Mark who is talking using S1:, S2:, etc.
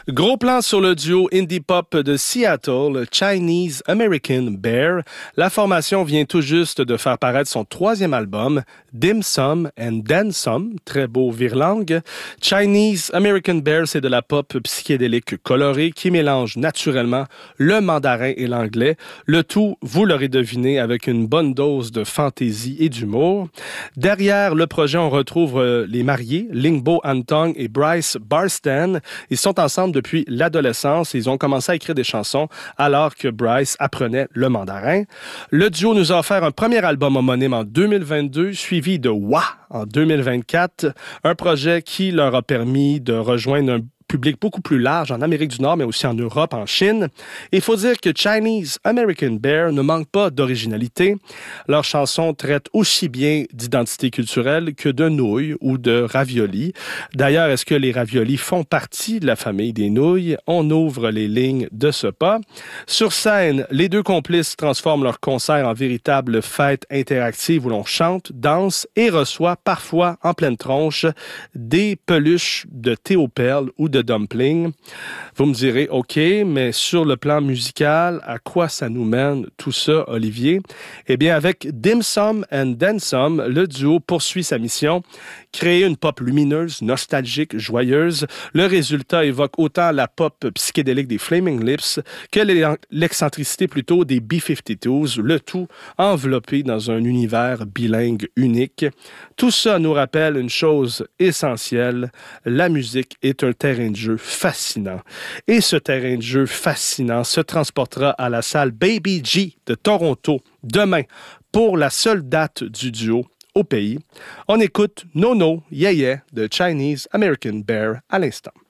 S1: Gros plan sur le duo indie pop de Seattle, Chinese American Bear. La formation vient tout juste de faire paraître son troisième album, Dim Sum and Then Some, très beau virlangue. Chinese American Bear, c'est de la pop psychédélique colorée qui mélange naturellement le mandarin et l'anglais. Le tout, vous l'aurez deviné, avec une bonne dose de fantaisie et d'humour. Derrière le projet, on retrouve les mariés, Lingbo Antong et Bryce Barstan. Ils sont ensemble depuis l'adolescence. Ils ont commencé à écrire des chansons alors que Bryce apprenait le mandarin. Le duo nous a offert un premier album homonyme en 2022, suivi de Wah en 2024, un projet qui leur a permis de rejoindre un public beaucoup plus large en Amérique du Nord, mais aussi en Europe, en Chine. Il faut dire que Chinese American Bear ne manque pas d'originalité. Leurs chansons traitent aussi bien d'identité culturelle que de nouilles ou de raviolis. D'ailleurs, est-ce que les raviolis font partie de la famille des nouilles? On ouvre les lignes de ce pas. Sur scène, les deux complices transforment leur concert en véritable fête interactive où l'on chante, danse et reçoit parfois en pleine tronche des peluches de thé aux perles ou de dumpling. Vous me direz, OK, mais sur le plan musical, à quoi ça nous mène tout ça, Olivier? Eh bien, avec Dim Sum and Then Some, le duo poursuit sa mission, créer une pop lumineuse, nostalgique, joyeuse. Le résultat évoque autant la pop psychédélique des Flaming Lips que l'excentricité plutôt des B-52s, le tout enveloppé dans un univers bilingue unique. Tout ça nous rappelle une chose essentielle, la musique est un terrain de jeu fascinant. Et ce terrain de jeu fascinant se transportera à la salle Baby G de Toronto demain pour la seule date du duo au pays. On écoute No No Yeah Yeah de Chinese American Bear à l'instant.